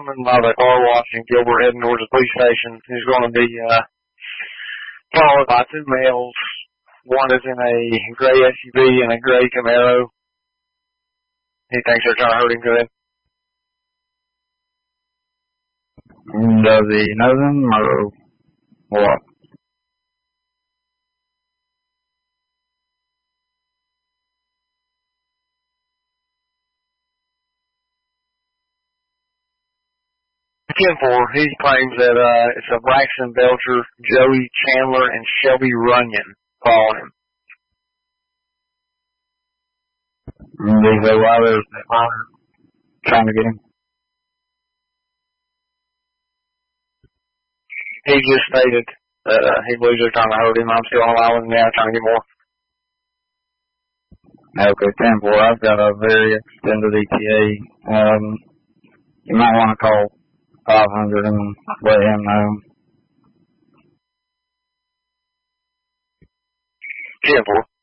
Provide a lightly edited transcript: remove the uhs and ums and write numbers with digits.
by the car wash in Gilbert heading towards the police station. He's going to be followed by two males. One is in a gray SUV and a gray Camaro. He thinks they're trying to hurt him good. Does he know them or what? He claims that it's a Braxton Belcher, Joey Chandler, and Shelby Runyon following him. They say why they're trying to get him? He just stated that he believes they're trying to hurt him. I'm still allowing him now, trying to get more. Okay, 10-4. I've got a very extended ETA. You might want to call 500 and let him know. 10-4.